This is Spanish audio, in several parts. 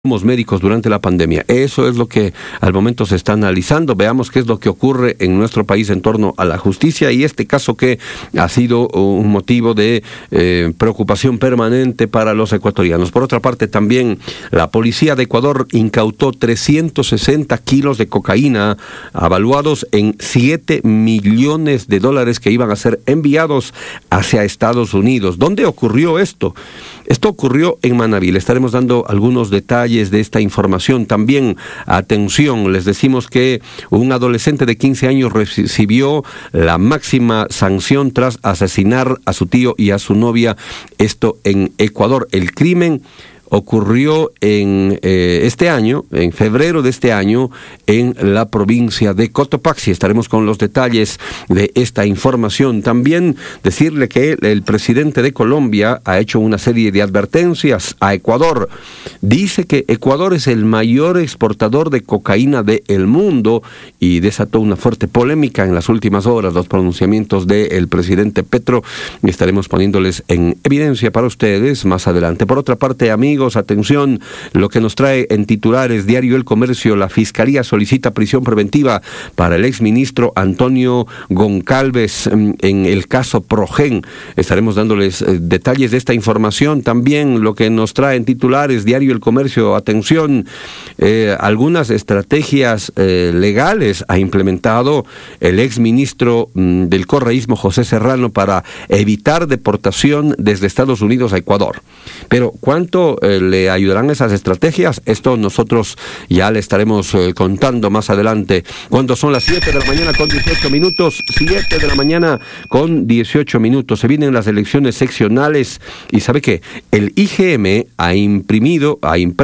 médicos durante la pandemia. Eso es lo que al momento se está analizando. Veamos qué es lo que ocurre en nuestro país en torno a la justicia y este caso que ha sido un motivo de preocupación permanente para los ecuatorianos. Por otra parte, también la policía de Ecuador incautó 360 kilos de cocaína avaluados en $7 millones que iban a ser enviados hacia Estados Unidos. ¿Dónde ocurrió esto? Esto ocurrió en Manabí. Le estaremos dando algunos detalles de esta información. También, atención, les decimos que un adolescente de 15 años recibió la máxima sanción tras asesinar a su tío y a su novia. Esto en Ecuador. El crimen ocurrió en este año, en febrero de este año, en la provincia de Cotopaxi. Estaremos con los detalles de esta información. También decirle que el presidente de Colombia ha hecho una serie de advertencias a Ecuador. Dice que Ecuador es el mayor exportador de cocaína del mundo y desató una fuerte polémica en las últimas horas los pronunciamientos del presidente Petro. Estaremos poniéndoles en evidencia para ustedes más adelante. Por otra parte, amigos, atención, lo que nos trae en titulares Diario El Comercio: la Fiscalía solicita prisión preventiva para el exministro Antonio Goncalves en el caso Progen. Estaremos dándoles detalles de esta información. También lo que nos trae en titulares Diario El Comercio: atención, algunas estrategias legales ha implementado el exministro del correísmo José Serrano para evitar deportación desde Estados Unidos a Ecuador. Pero ¿cuánto le ayudarán esas estrategias? Esto nosotros ya le estaremos contando más adelante. Cuando son las 7 de la mañana con 18 minutos, 7 de la mañana con 18 minutos, se vienen las elecciones seccionales y ¿sabe qué? El IGM ha impreso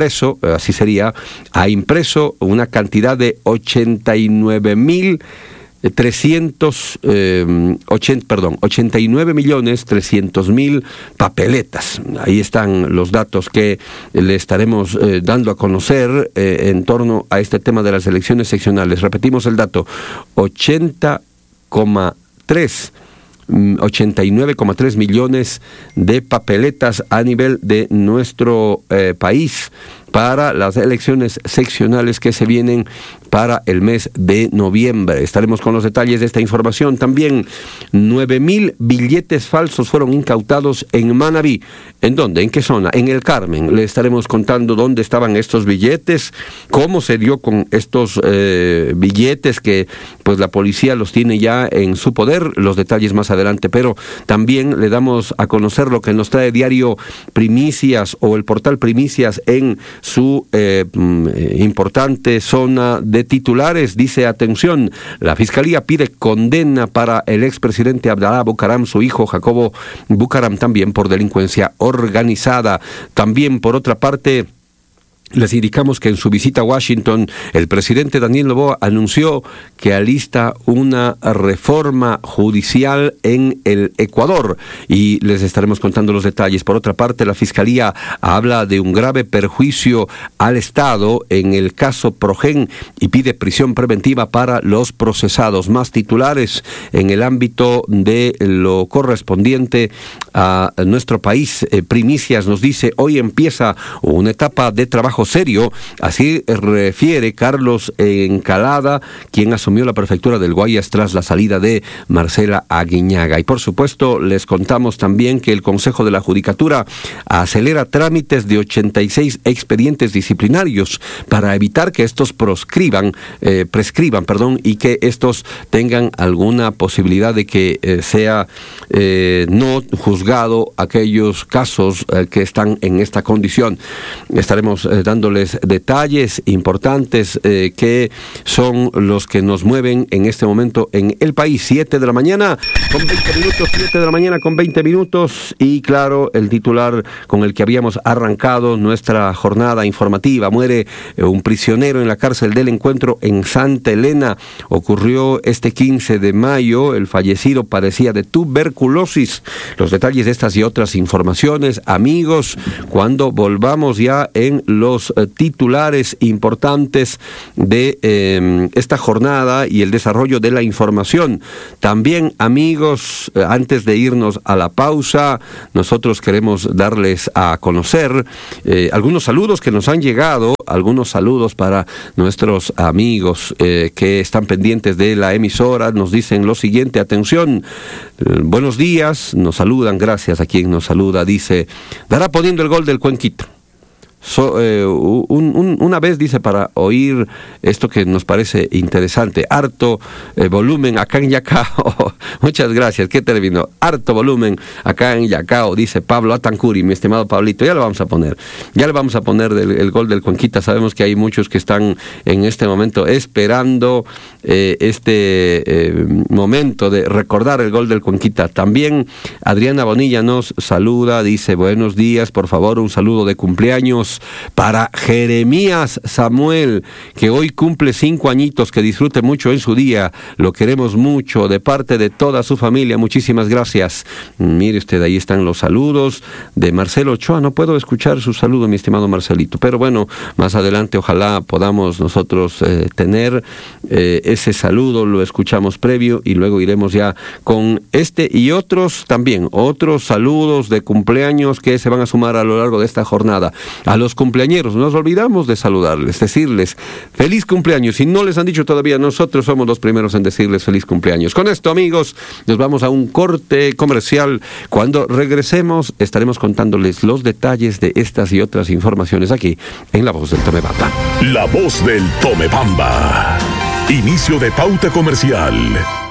una cantidad de 89.300.000 papeletas. Ahí están los datos que le estaremos dando a conocer en torno a este tema de las elecciones seccionales. Repetimos el dato: 89,3 millones de papeletas a nivel de nuestro país para las elecciones seccionales que se vienen para el mes de noviembre. Estaremos con los detalles de esta información. También 9.000 billetes falsos fueron incautados en Manabí. ¿En dónde? ¿En qué zona? En el Carmen. Le estaremos contando dónde estaban estos billetes, cómo se dio con estos billetes que pues la policía los tiene ya en su poder. Los detalles más adelante, pero también le damos a conocer lo que nos trae Diario Primicias o el portal Primicias en su importante zona de titulares. Dice, atención, la Fiscalía pide condena para el expresidente Abdalá Bucaram, su hijo Jacobo Bucaram, también por delincuencia organizada. También, por otra parte, les indicamos que en su visita a Washington, el presidente Daniel Noboa anunció que alista una reforma judicial en el Ecuador y les estaremos contando los detalles. Por otra parte, la Fiscalía habla de un grave perjuicio al Estado en el caso Progen y pide prisión preventiva para los procesados. Más titulares en el ámbito de lo correspondiente a nuestro país. Primicias nos dice, hoy empieza una etapa de trabajo serio, así refiere Carlos Encalada, quien asumió la prefectura del Guayas tras la salida de Marcela Aguiñaga. Y por supuesto, les contamos también que el Consejo de la Judicatura acelera trámites de 86 expedientes disciplinarios para evitar que estos prescriban, y que estos tengan alguna posibilidad de que sea no juzgado aquellos casos que están en esta condición. Estaremos dándoles detalles importantes que son los que nos mueven en este momento en el país. 7 de la mañana con 20 minutos, 7 de la mañana con 20 minutos y claro, el titular con el que habíamos arrancado nuestra jornada informativa: muere un prisionero en la cárcel del Encuentro en Santa Elena. Ocurrió este 15 de mayo, el fallecido padecía de tuberculosis. Los detalles de estas y otras informaciones, amigos, cuando volvamos ya en los los titulares importantes de esta jornada y el desarrollo de la información. También, amigos, antes de irnos a la pausa, nosotros queremos darles a conocer algunos saludos que nos han llegado, algunos saludos para nuestros amigos que están pendientes de la emisora. Nos dicen lo siguiente: atención, buenos días, nos saludan, gracias a quien nos saluda, dice, dará poniendo el gol del Cuenquito. Una vez, dice, para oír esto que nos parece interesante, harto volumen acá en Yacao. Muchas gracias, qué término, harto volumen acá en Yacao, dice Pablo Atancuri, mi estimado Pablito. Ya le vamos a poner el gol del Cuenquita. Sabemos que hay muchos que están en este momento esperando momento de recordar el gol del Cuenquita. También Adriana Bonilla nos saluda, dice, buenos días, por favor, un saludo de cumpleaños para Jeremías Samuel, que hoy cumple 5 añitos, que disfrute mucho en su día, lo queremos mucho, de parte de toda su familia, muchísimas gracias. Mire usted, ahí están los saludos de Marcelo Ochoa. No puedo escuchar su saludo, mi estimado Marcelito, pero bueno, más adelante ojalá podamos nosotros tener ese saludo, lo escuchamos previo y luego iremos ya con este y otros también, otros saludos de cumpleaños que se van a sumar a lo largo de esta jornada. A los cumpleañeros, no nos olvidamos de saludarles, decirles feliz cumpleaños. Si no les han dicho todavía, nosotros somos los primeros en decirles feliz cumpleaños. Con esto, amigos, nos vamos a un corte comercial. Cuando regresemos, estaremos contándoles los detalles de estas y otras informaciones aquí en La Voz del Tomebamba. La Voz del Tomebamba. Inicio de pauta comercial.